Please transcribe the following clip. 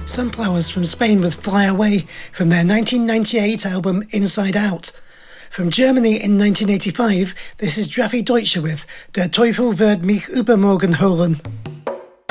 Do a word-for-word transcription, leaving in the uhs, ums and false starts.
Sunflowers from Spain with Fly Away from their nineteen ninety-eight album Inside Out. From Germany in nineteen eighty-five, this is Draffy Deutsche with Der Teufel wird mich übermorgen holen.